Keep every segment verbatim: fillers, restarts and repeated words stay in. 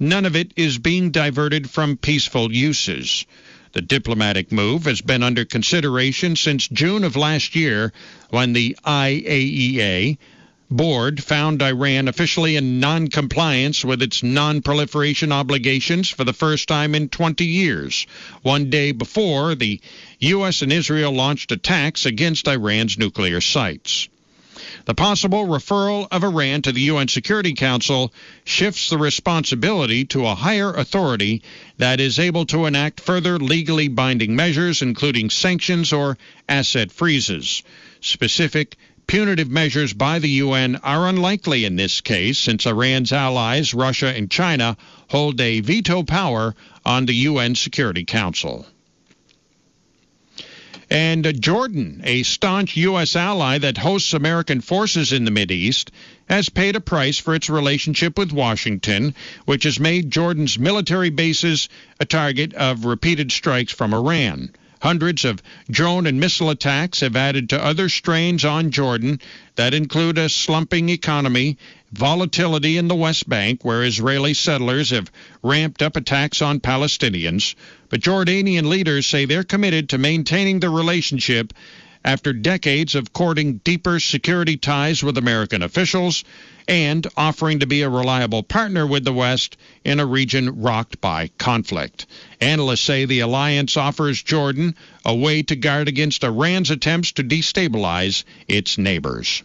none of it is being diverted from peaceful uses. The diplomatic move has been under consideration since June of last year, when the I A E A board found Iran officially in non-compliance with its non-proliferation obligations for the first time in twenty years, one day before the U S and Israel launched attacks against Iran's nuclear sites. The possible referral of Iran to the U N Security Council shifts the responsibility to a higher authority that is able to enact further legally binding measures, including sanctions or asset freezes. Specific punitive measures by the U N are unlikely in this case, since Iran's allies, Russia and China, hold a veto power on the U N Security Council. And uh, Jordan, a staunch U S ally that hosts American forces in the Mideast, has paid a price for its relationship with Washington, which has made Jordan's military bases a target of repeated strikes from Iran. Hundreds of drone and missile attacks have added to other strains on Jordan that include a slumping economy, volatility in the West Bank, where Israeli settlers have ramped up attacks on Palestinians. But Jordanian leaders say they're committed to maintaining the relationship after decades of courting deeper security ties with American officials and offering to be a reliable partner with the West in a region rocked by conflict. Analysts say the alliance offers Jordan a way to guard against Iran's attempts to destabilize its neighbors.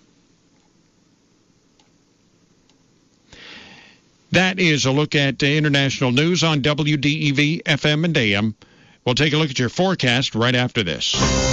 That is a look at uh, international news on W D E V F M and A M. We'll take a look at your forecast right after this.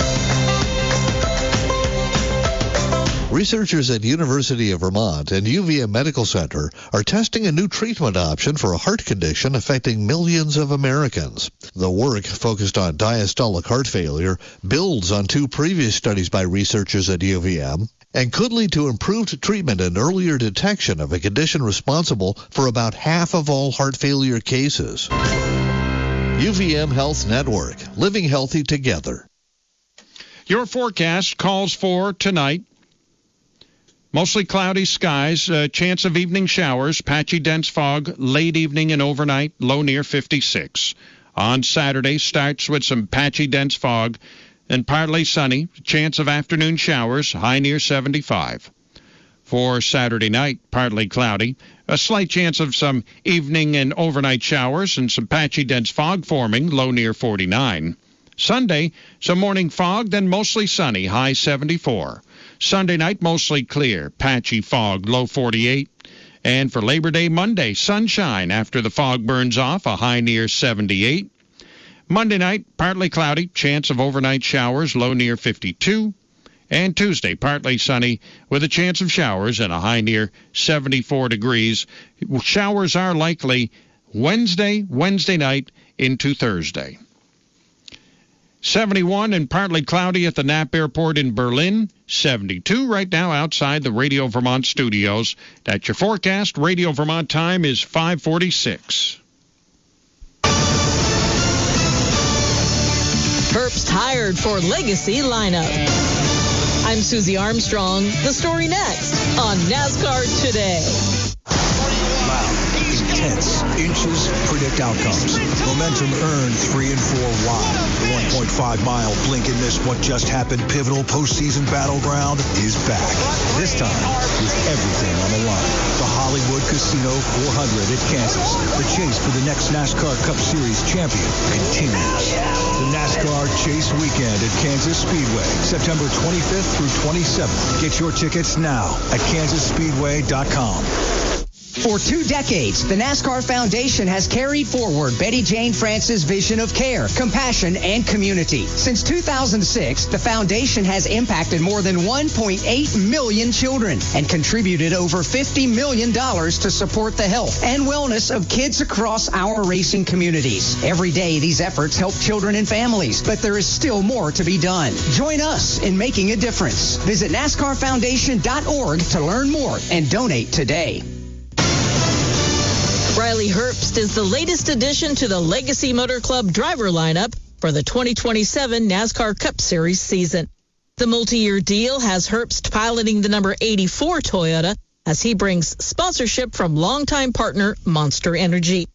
Researchers at University of Vermont and U V M Medical Center are testing a new treatment option for a heart condition affecting millions of Americans. The work, focused on diastolic heart failure, builds on two previous studies by researchers at U V M and could lead to improved treatment and earlier detection of a condition responsible for about half of all heart failure cases. U V M Health Network, living healthy together. Your forecast calls for tonight mostly cloudy skies, uh, chance of evening showers, patchy dense fog, late evening and overnight, low near fifty-six. On Saturday, starts with some patchy dense fog and partly sunny, chance of afternoon showers, high near seventy-five. For Saturday night, partly cloudy, a slight chance of some evening and overnight showers and some patchy dense fog forming, low near forty-nine. Sunday, some morning fog, then mostly sunny, high seventy-four. Sunday night, mostly clear, patchy fog, low forty-eight. And for Labor Day Monday, sunshine after the fog burns off, a high near seventy-eight. Monday night, partly cloudy, chance of overnight showers, low near fifty-two. And Tuesday, partly sunny with a chance of showers and a high near seventy-four degrees. Showers are likely Wednesday, Wednesday night into Thursday. seventy-one and partly cloudy at the Knapp Airport in Berlin. seventy-two right now outside the Radio Vermont studios. That's your forecast. Radio Vermont time is five forty-six. Herbst hired for Legacy lineup. I'm Susie Armstrong. The story next on NASCAR Today. Loud, intense, inches predict outcomes. Momentum earned three and four wide. The one point five mile blink and miss what just happened pivotal postseason battleground is back. This time with everything on the line. The Hollywood Casino four hundred at Kansas. The chase for the next NASCAR Cup Series champion continues. The NASCAR Chase Weekend at Kansas Speedway, September twenty-fifth through twenty-seventh. Get your tickets now at kansas speedway dot com. For two decades, the NASCAR Foundation has carried forward Betty Jane France's vision of care, compassion, and community. Since two thousand six, the foundation has impacted more than one point eight million children and contributed over fifty million dollars to support the health and wellness of kids across our racing communities. Every day, these efforts help children and families, but there is still more to be done. Join us in making a difference. Visit NASCAR Foundation dot org to learn more and donate today. Riley Herbst is the latest addition to the Legacy Motor Club driver lineup for the twenty twenty-seven NASCAR Cup Series season. The multi-year deal has Herbst piloting the number eighty-four Toyota as he brings sponsorship from longtime partner Monster Energy.